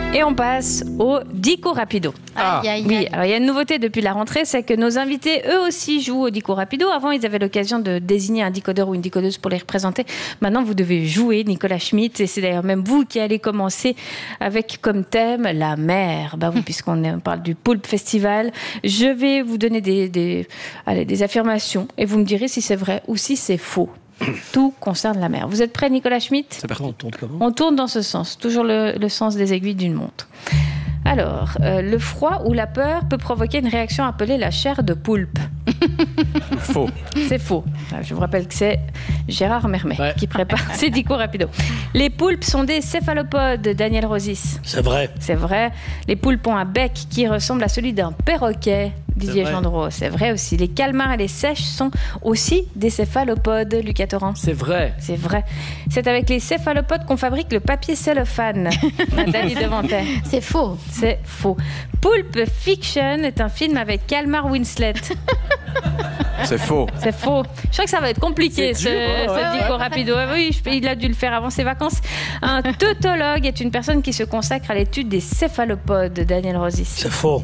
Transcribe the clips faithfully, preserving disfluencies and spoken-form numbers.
Et on passe au Dico Rapido. Ah. Aïe, aïe, aïe. Oui, alors il y a une nouveauté depuis la rentrée, c'est que nos invités, eux aussi, jouent au Dico Rapido. Avant, ils avaient l'occasion de désigner un decodeur ou une decodeuse pour les représenter. Maintenant, vous devez jouer, Nicolas Schmitt, et c'est d'ailleurs même vous qui allez commencer avec comme thème la mer. Bah oui, puisqu'on parle du Poulpe Festival. Je vais vous donner des, des, allez, des affirmations et vous me direz si c'est vrai ou si c'est faux. Tout concerne la mer. Vous êtes prêt, Nicolas Schmitt ? C'est parti. On tourne comment ? On tourne dans ce sens, toujours le, le sens des aiguilles d'une montre. Alors, euh, le froid ou la peur peut provoquer une réaction appelée la chair de poulpe. Faux. C'est faux. Je vous rappelle que c'est Gérard Mermet Ouais. qui prépare ces Dico Rapido. Les poulpes sont des céphalopodes, Daniel Rosis. C'est vrai. C'est vrai. Les poulpes ont un bec qui ressemble à celui d'un perroquet, Didier vrai. Gendreau. C'est vrai aussi. Les calmars et les seiches sont aussi des céphalopodes, Lucas Torrent. C'est vrai. C'est vrai. C'est avec les céphalopodes qu'on fabrique le papier cellophane. Nathalie Devantet. C'est faux. C'est faux. Pulp Fiction est un film avec Calmar Winslet. C'est faux. C'est faux. Je crois que ça va être compliqué, C'est ce, dur, ouais, ce ouais, Dico ouais. Rapido. Oui, je- il a dû le faire avant ses vacances. Un tautologue est une personne qui se consacre à l'étude des céphalopodes, Daniel Rosis. C'est faux.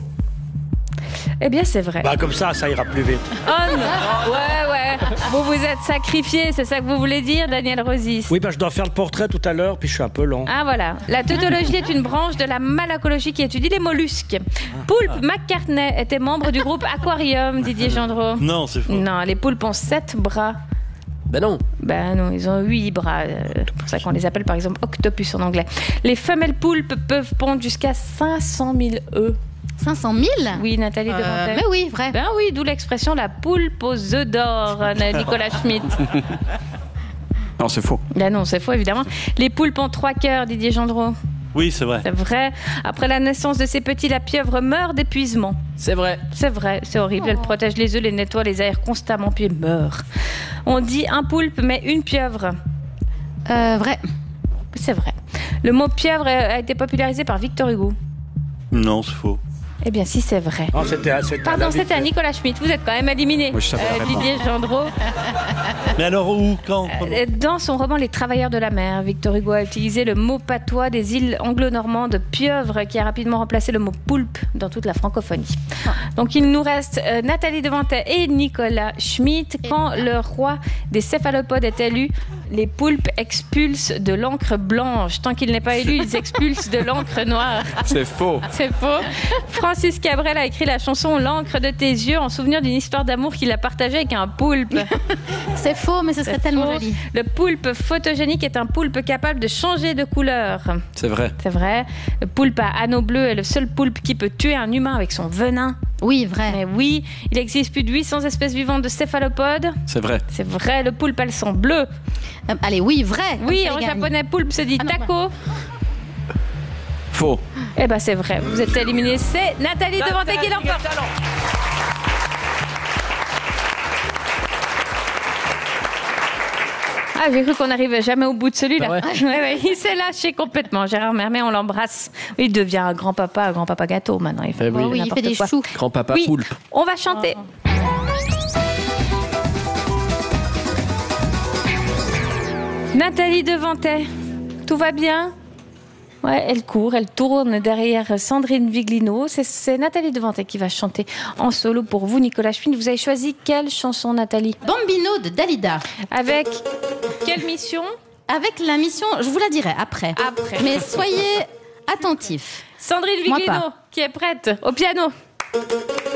Eh bien, c'est vrai. Bah comme ça, ça ira plus vite. Oh non. Ouais, ouais. Vous vous êtes sacrifié, c'est ça que vous voulez dire, Daniel Rosis? Oui, bah je dois faire le portrait tout à l'heure, puis je suis un peu lent. Ah voilà, la tautologie est une branche de la malacologie qui étudie les mollusques. Poulpe McCartney était membre du groupe Aquarium, Didier Gendreau. Non, c'est faux. Non, les poulpes ont sept bras. Ben non. Ben non, ils ont huit bras. euh, C'est pour ça qu'on les appelle par exemple octopus en anglais. Les femelles poulpes peuvent pondre jusqu'à cinq cent mille œufs. cinq cent mille Oui, Nathalie Euh, Devantet. mais oui, vrai. Ben oui, d'où l'expression la poulpe aux œufs d'or, Nicolas Schmitt. Non, c'est faux. Ben non, c'est faux évidemment. Les poulpes ont trois cœurs, Didier Gendreau. Oui, c'est vrai. C'est vrai. Après la naissance de ces petits, la pieuvre meurt d'épuisement. C'est vrai. C'est vrai, c'est horrible. Elle protège les œufs, les nettoie, les aère constamment, puis elle meurt. On dit un poulpe, mais une pieuvre. Euh, vrai. C'est vrai. Le mot pieuvre a été popularisé par Victor Hugo. Non, c'est faux. Eh bien, si c'est vrai. Non, c'était, c'était Pardon, la c'était à vitesse. Nicolas Schmitt. Vous êtes quand même éliminé. Moi, je savais la réponse. Didier Gendreau. Mais alors où, quand comment Euh, Dans son roman Les Travailleurs de la mer, Victor Hugo a utilisé le mot patois des îles anglo-normandes pieuvre qui a rapidement remplacé le mot poulpe dans toute la francophonie. Donc il nous reste euh, Nathalie Devantet et Nicolas Schmitt. Quand le roi des céphalopodes est élu, les poulpes expulsent de l'encre blanche. Tant qu'il n'est pas élu, ils expulsent de l'encre noire. C'est faux. C'est faux. Francis Cabrel a écrit la chanson L'encre de tes yeux en souvenir d'une histoire d'amour qu'il a partagée avec un poulpe. C'est faux, mais ce serait C'est tellement faux. joli. Le poulpe photogénique est un poulpe capable de changer de couleur. C'est vrai. C'est vrai. Le poulpe à anneau bleu est le seul poulpe qui peut tuer un humain avec son venin. Oui, vrai. Mais oui, il existe plus de huit cents espèces vivantes de céphalopodes. C'est vrai. C'est vrai, le poulpe a le sang bleu. Euh, allez, oui, vrai. Comme Oui, ça, en il gagne. japonais, poulpe se dit Ah non, taco. Faux. Eh ben c'est vrai, vous êtes éliminé. C'est Nathalie Devantet qui l'emporte. Ah, j'ai cru qu'on n'arrivait jamais au bout de celui-là. Ah ouais. Ouais, ouais, il s'est lâché complètement. Gérard Mermet, on l'embrasse. Il devient un grand-papa, un grand-papa gâteau maintenant. Il fait, Eh oui. Oh oui, il fait n'importe des quoi. choux. Grand-papa Oui, poulpe. on va chanter. Nathalie Devantet, tout va bien? Ouais, elle court, elle tourne derrière Sandrine Viglino. C'est, c'est Nathalie Devantet qui va chanter en solo pour vous, Nicolas Schmitt. Vous avez choisi quelle chanson, Nathalie? Bambino de Dalida. Avec quelle mission? Avec la mission, je vous la dirai après. Après. Mais soyez attentifs. Sandrine Moi Viglino, pas. qui est prête au piano.